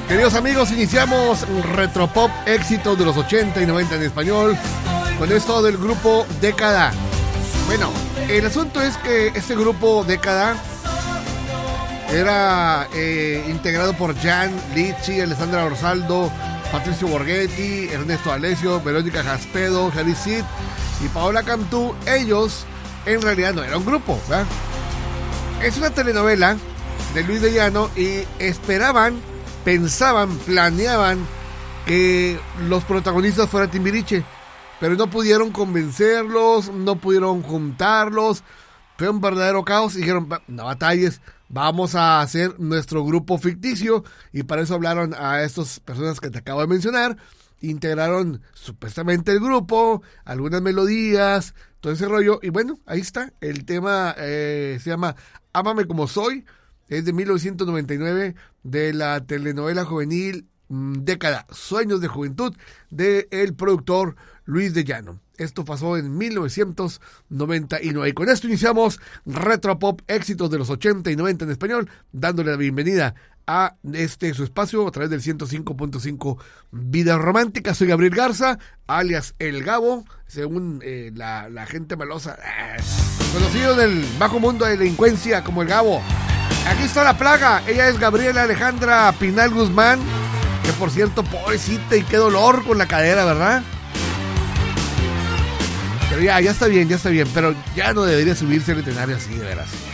Queridos amigos, iniciamos Retropop, éxitos de los 80 y 90 en español, con esto del grupo Década. Bueno, el asunto es que este grupo Década era integrado por Jan Litchi, Alessandra Orsaldo, Patricio Borghetti, Ernesto Alessio, Verónica Jaspedo, Jerry Cid y Paola Cantú. Ellos en realidad no era un grupo, ¿verdad? Es una telenovela de Luis de Llano y pensaban, planeaban que los protagonistas fueran Timbiriche, pero no pudieron convencerlos, no pudieron juntarlos. Fue un verdadero caos. Dijeron, no batalles, vamos a hacer nuestro grupo ficticio. Y para eso hablaron a estas personas que te acabo de mencionar. Integraron supuestamente el grupo, algunas melodías, todo ese rollo. Y bueno, ahí está. El tema se llama Ámame como soy. Es de 1999, de la telenovela juvenil Década, Sueños de Juventud, del productor Luis de Llano. Esto pasó en 1999. Y con esto iniciamos Retropop, éxitos de los 80 y 90 en español, dándole la bienvenida a su espacio a través del 105.5 Vida Romántica. Soy Gabriel Garza, alias El Gabo, según la gente malosa, conocido del bajo mundo de delincuencia como El Gabo. Aquí está la plaga, ella es Gabriela Alejandra Pinal Guzmán, que por cierto, pobrecita, y qué dolor con la cadera, ¿verdad? Pero ya está bien, pero ya no debería subirse al escenario así, de veras.